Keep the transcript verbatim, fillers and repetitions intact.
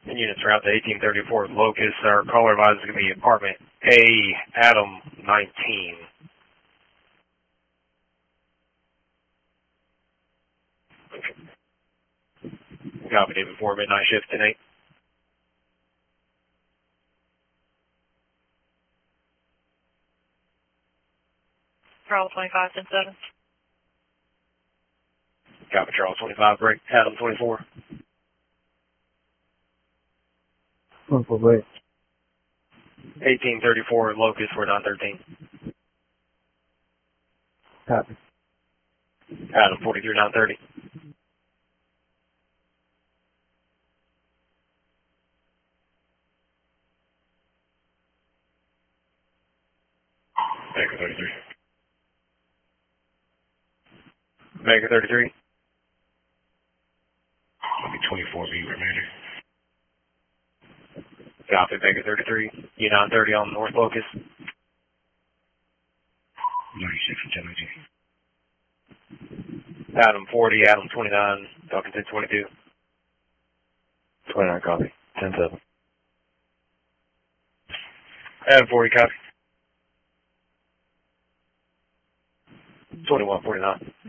Units route to eighteen thirty-four Locust. Our caller advisor is going to be apartment A, Adam nineteen. Copy, day before midnight shift tonight. Charles twenty-five, ten seven. Copy, Charles twenty-five, break, Adam twenty-four. twenty-four, break. eighteen thirty-four Locust, we're down thirteen. Copy. Adam forty-three, down thirty. Baker thirty-three. Baker thirty-three. Maybe twenty-four B remainder. Copy, Baker thirty-three. U nine thirty on North Locust. ninety-six and ten nineteen. Adam forty, Adam twenty-nine, talking to twenty-two. twenty-nine, copy. ten seven. Adam forty, copy. twenty-one forty-nine.